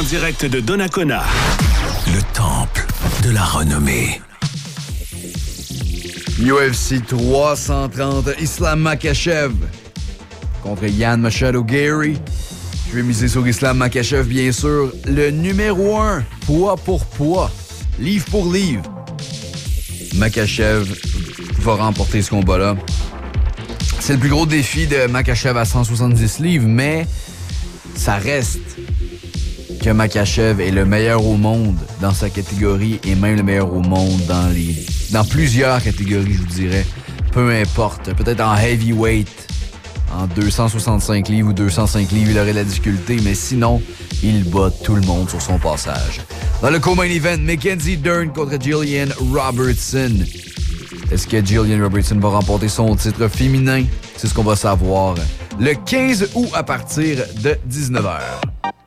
direct de Donnacona. Le temple de la renommée. UFC 330, Islam Makhachev contre Ian Machado Gary. Je vais miser sur Islam Makhachev, bien sûr. Le numéro 1, poids pour poids, livre pour livre. Makhachev va remporter ce combat-là. C'est le plus gros défi de Makhachev à 170 livres, mais ça reste que Makhachev est le meilleur au monde dans sa catégorie et même le meilleur au monde dans plusieurs catégories, je vous dirais. Peu importe. Peut-être en heavyweight, en 265 livres ou 205 livres, il aurait de la difficulté, mais sinon, il bat tout le monde sur son passage. Dans le co-main event, Mackenzie Dern contre Jillian Robertson. Est-ce que Jillian Robertson va remporter son titre féminin? C'est ce qu'on va savoir le 15 août à partir de 19h.